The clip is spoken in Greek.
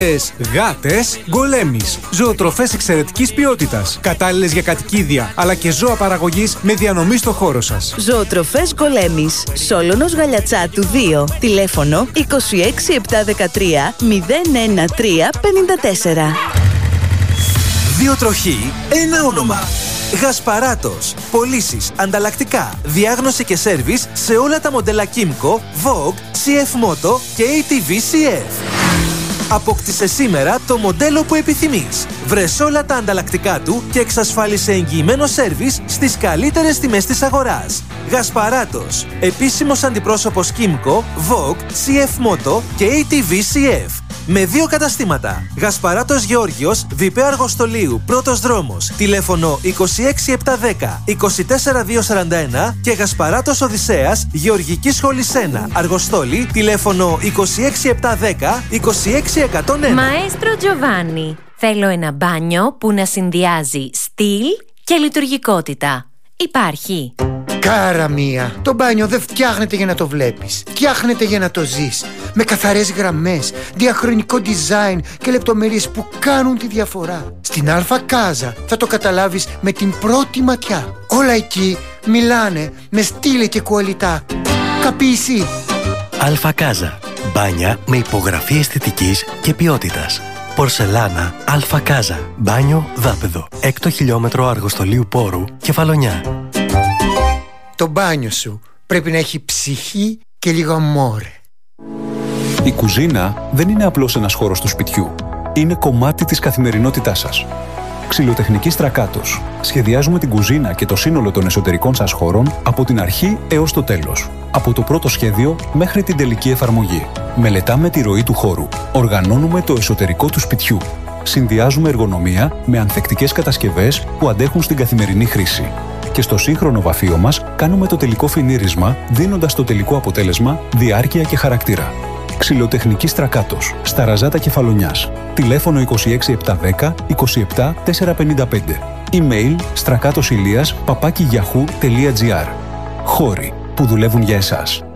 Γάτες Γκολέμις. Ζωοτροφές εξαιρετικής ποιότητας. Κατάλληλες για κατοικίδια αλλά και ζώα παραγωγής με διανομή στο χώρο σας. Ζωοτροφές Γκολέμις. Σόλωνος Γαλιατσάτου 2. Τηλέφωνο 26 713 013 54. Δύο τροχοί, ένα όνομα. Γασπαράτος. Πωλήσεις, ανταλλακτικά, διάγνωση και σέρβις σε όλα τα μοντέλα Kymco, Vogue, CF Moto και ATV CF. Απόκτησε σήμερα το μοντέλο που επιθυμείς. Βρες όλα τα ανταλλακτικά του και εξασφάλισε εγγυημένο σέρβις στις καλύτερες τιμές της αγοράς. Γασπαράτος. Επίσημος αντιπρόσωπος Kymco, Vogue, CF Moto και ATV CF. Με 2 καταστήματα. Γασπαράτος Γεώργιος, Διπέ Αργοστολίου, πρώτος δρόμος. Τηλέφωνο 26710 24241 και Γασπαράτος Οδυσσέας, Γεωργική Σχολή 1, Αργοστόλη, τηλέφωνο 26710 26101. Μαέστρο Τζοβάνι. Θέλω ένα μπάνιο που να συνδυάζει στυλ και λειτουργικότητα. Υπάρχει. Κάρα μία, το μπάνιο δεν φτιάχνεται για να το βλέπεις. Φτιάχνεται για να το ζεις. Με καθαρές γραμμές, διαχρονικό design και λεπτομέρειες που κάνουν τη διαφορά. Στην Αλφα Κάζα θα το καταλάβεις με την πρώτη ματιά. Όλα εκεί μιλάνε με στήλε και κουαλιτά. Καπίσει. Αλφα Κάζα. Μπάνια με υπογραφή αισθητικής και ποιότητας. Πορσελάνα Αλφα Κάζα. Μπάνιο δάπεδο. 6 χιλιόμετρο Αργοστολίου Πόρου, Κεφαλονιά. Το μπάνιο σου πρέπει να έχει ψυχή και λίγο αμόρε. Η κουζίνα δεν είναι απλώς ένας χώρος του σπιτιού. Είναι κομμάτι της καθημερινότητάς σας. Ξυλοτεχνική Στρακάτος. Σχεδιάζουμε την κουζίνα και το σύνολο των εσωτερικών σας χώρων από την αρχή έως το τέλος. Από το πρώτο σχέδιο μέχρι την τελική εφαρμογή. Μελετάμε τη ροή του χώρου. Οργανώνουμε το εσωτερικό του σπιτιού. Συνδυάζουμε εργονομία με ανθεκτικές κατασκευές που αντέχουν στην καθημερινή χρήση. Και στο σύγχρονο βαφείο μας κάνουμε το τελικό φινίρισμα, δίνοντας το τελικό αποτέλεσμα διάρκεια και χαρακτήρα. Ξυλοτεχνική Στρακάτος, στα Ραζάτα Κεφαλονιάς. Τηλέφωνο 26710 27 455. Email strakatosilias@yahoo.gr. Χώροι που δουλεύουν για εσάς.